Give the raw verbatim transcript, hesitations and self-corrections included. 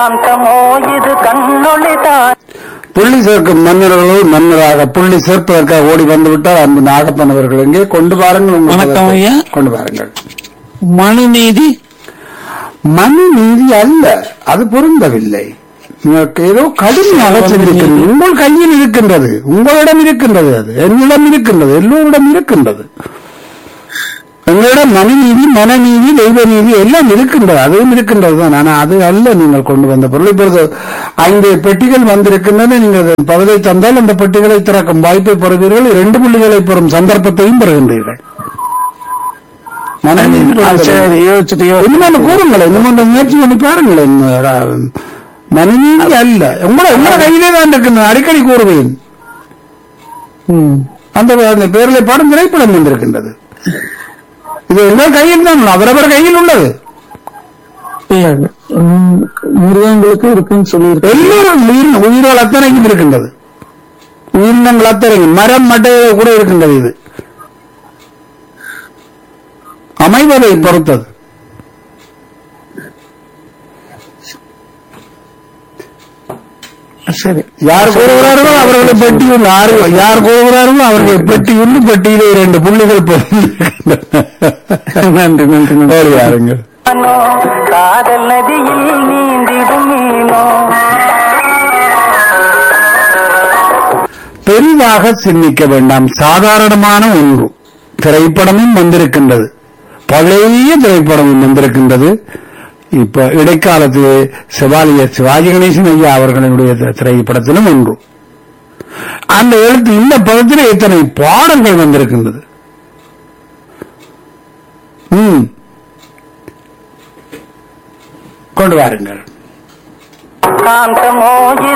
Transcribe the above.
புள்ளி சேர்க்கும் மன்னர்களோடு மன்னராக புள்ளி சேர்ப்பதற்காக ஓடி வந்துவிட்டால் அந்த நாகப்பன் அவர்கள் எங்கே கொண்டு பாருங்கள். வணக்கம் ஐயா. கொண்டு பாருங்கள். மனுநீதி மனு நீதி அல்ல, அது பொருந்தவில்லை. ஏதோ கடுமையாக சிந்திக்கிறது. உங்கள் கையில் இருக்கின்றது, உங்களிடம் இருக்கின்றது, அது என்னிடம் இருக்கின்றது, எல்லோரிடம் இருக்கின்றது. எங்களிடம் மனுநீதி, மனநீதி, தெய்வ நீதி எல்லாம் இருக்கின்றது, அதுவும் இருக்கின்றது தான். ஆனா அது அல்ல நீங்கள் கொண்டு வந்த பொருள். இப்பொழுது ஐந்து பெட்டிகள் வந்திருக்கின்றன. நீங்கள் பதிலை தந்தால் அந்த பெட்டிகளை திறக்கும் வாய்ப்பை பெறுவீர்கள். இரண்டு புள்ளிகளை பெறும் சந்தர்ப்பத்தையும் பெறுகின்றீர்கள். இன்னும் கூறுங்களேன், இன்னும் முயற்சி பண்ணி பாருங்களேன். மனுநீதி அல்ல, உங்களை உங்களோட கையிலே தான் இருக்கின்றன. அடிக்கடி கூறுவேன். அந்த பேரலை பாடம் திரைப்படம் வந்திருக்கின்றது. இது எங்கள் கையில் தான், அவரவர் கையில் உள்ளது. மிருகங்களுக்கு இருக்குன்னு சொல்லி எல்லோரும் உயிர்கள் அத்தனைக்கும் இருக்கின்றது. உயிரினங்கள் அத்தனைக்கும் மரம் மட்டை கூட இருக்கின்றது. இது அமைவதை பொறுத்தது. சரி, யார் கூறுகிறார்களோ அவர்களை பெட்டியுள்ள யார் கூறுகிறார்களோ அவர்கள் பெட்டியுள்ள பெட்டியிலே இரண்டு புள்ளிகள் நன்றி நன்றி யாருங்கள். காதல் நதியில் நீந்திடும் மீனோ. பெரிதாக சிந்திக்க வேண்டாம், சாதாரணமான ஒன்று. திரைப்படமும் வந்திருக்கின்றது, பழைய திரைப்படமும் வந்திருக்கின்றது. இப்ப இடைக்காலத்திலே சிவாலியர் சிவாஜி கணேசன் ஐயா அவர்களுடைய திரைப்படத்திலும் ஒன்று. அந்த எழுத்து இந்த படத்திலே எத்தனை பாடல்கள் வந்திருக்கின்றது. ம் கொண்டு வாருங்கள். காந்தமோ